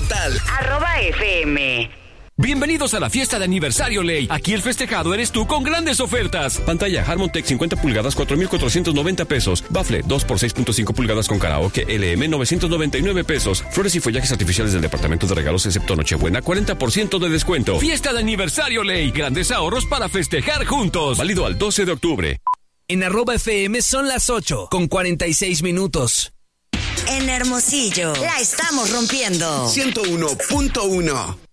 total. @FM. Bienvenidos a la fiesta de aniversario Ley. Aquí el festejado eres tú con grandes ofertas. Pantalla Harmon-Tech 50 pulgadas, 4,490 pesos. Bafle 2 por 6.5 pulgadas con karaoke LM, 999 pesos. Flores y follajes artificiales del departamento de regalos excepto Nochebuena, 40% de descuento. Fiesta de aniversario Ley. Grandes ahorros para festejar juntos. Válido al 12 de octubre. En @FM son las 8:46. En Hermosillo, la estamos rompiendo. 101.1.